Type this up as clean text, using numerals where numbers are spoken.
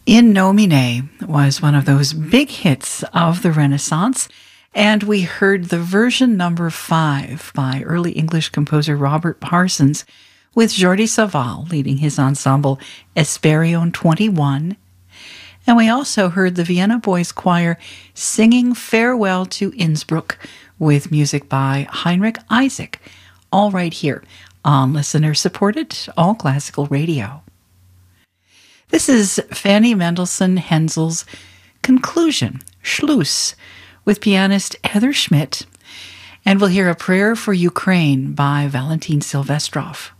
In Nomine was one of those big hits of the Renaissance, and we heard the version number 5 by early English composer Robert Parsons, with Jordi Savall leading his ensemble Esperion 21. And we also heard the Vienna Boys Choir singing Farewell to Innsbruck with music by Heinrich Isaac, all right here on listener-supported All Classical Radio. This is Fanny Mendelssohn Hensel's Conclusion, Schluss, with pianist Heather Schmidt, and we'll hear a prayer for Ukraine by Valentin Silvestrov.